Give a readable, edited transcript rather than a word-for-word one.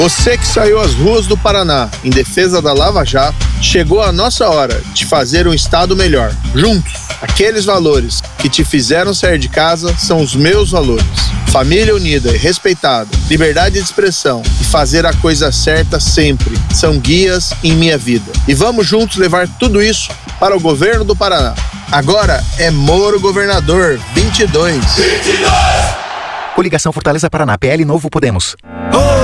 Você que saiu às ruas do Paraná em defesa da Lava Jato, chegou a nossa hora de fazer um estado melhor. Juntos, aqueles valores que te fizeram sair de casa são os meus valores. Família unida e respeitada, liberdade de expressão e fazer a coisa certa sempre são guias em minha vida. E vamos juntos levar tudo isso para o governo do Paraná. Agora é Moro Governador 22. Coligação Fortaleza Paraná, PL Novo Podemos.